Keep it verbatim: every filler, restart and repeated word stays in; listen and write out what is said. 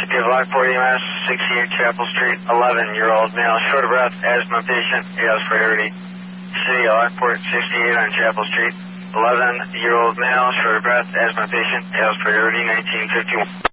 Active Lockport E M S, sixty-eight Chapel Street, eleven-year-old male, short of breath, asthma patient, has priority. City of Lockport, sixty-eight on Chapel Street, eleven-year-old male, short of breath, asthma patient, has priority, nineteen fifty-one.